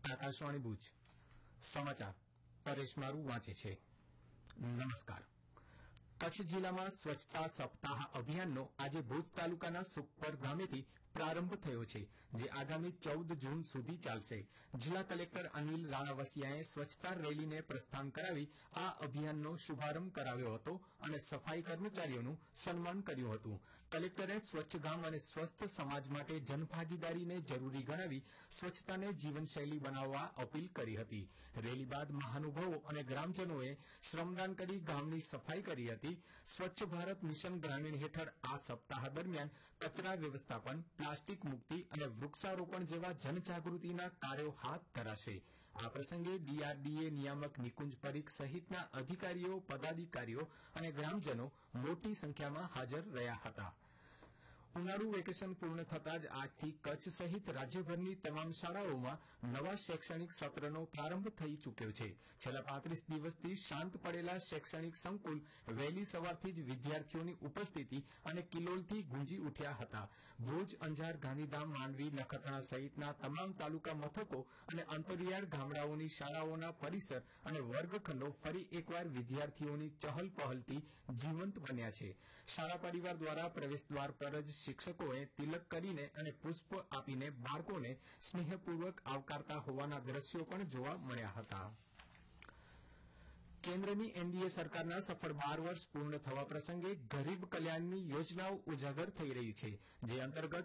આકાશવાણી ભુજ સમાચાર પરેશ મારું વાંચે છે। નમસ્કાર। કચ્છ જિલ્લામાં સ્વચ્છતા સપ્તાહ અભિયાનનો આજે ભુજ તાલુકાના સુખપર ગામેથી પ્રારંભ થયો છે, જે આગામી 14 જૂન સુધી ચાલશે। જિલ્લા કલેક્ટર અનિલ રાણાવસિયાએ સ્વચ્છતા રેલીને પ્રસ્થાન કરાવી આ અભિયાનનો શુભારંભ કરાવ્યો હતો અને સફાઈ કર્મચારીઓનું સન્માન કર્યું હતું। કલેક્ટરે સ્વચ્છ ગામ અને સ્વસ્થ સમાજ માટે જનભાગીદારીને જરૂરી ગણાવી સ્વચ્છતાને જીવનશૈલી બનાવવા અપીલ કરી હતી। રેલી બાદ મહાનુભાવો અને ગ્રામજનોએ શ્રમદાન કરી ગામની સફાઈ કરી હતી। સ્વચ્છ ભારત મિશન ગ્રામીણ હેઠળ આ સપ્તાહ દરમિયાન કચરા વ્યવસ્થાપન, પ્લાસ્ટિક મુક્તિ અને વૃક્ષારોપણ જેવા જનજાગૃતિના કાર્યો હાથ ધરાશે। આ પ્રસંગે ડીઆરડીએ નિયામક નિકુંજ પરીખ સહિતના અધિકારીઓ, પદાધિકારીઓ અને ગ્રામજનો મોટી સંખ્યામાં હાજર રહ્યા હતા। ઉનાળુ વેકેશન પૂર્ણ થતાં જ આજથી કચ્છ સહિત રાજ્યભરની તમામ શાળાઓમાં નવા શૈક્ષણિક સત્રનો પ્રારંભ થઈ ચૂક્યો છે। છેલ્લા 35 દિવસથી શાંત પડેલા શૈક્ષણિક સંકુલ વહેલી સવારથી જ વિદ્યાર્થીઓની ઉપસ્થિતિ અને કિલોલથી ગુંજી ઉઠ્યા હતા। ભુજ, અંજાર, ગાંધીધામ, માંડવી, નખત્રાણા સહિતના તમામ તાલુકા મથકો અને અંતરિયાળ ગામડાઓની શાળાઓના પરિસર અને વર્ગખંડો ફરી એકવાર વિદ્યાર્થીઓની ચહલ પહલથી જીવંત બન્યા છે। શાળા પરિવાર દ્વારા પ્રવેશદ્વાર પર જ શિક્ષકોએ તિલક કરીને અને પુષ્પ આપીને બાળકોને સ્નેહપૂર્વક આવકારતા હોવાના દ્રશ્યો પણ જોવા મળ્યા હતા। કેન્દ્રની એનડીએ સરકારના સફળ 12 વર્ષ પૂર્ણ થવા પ્રસંગે ગરીબ કલ્યાણની યોજનાઓ ઉજાગર થઈ રહી છે, જે અંતર્ગત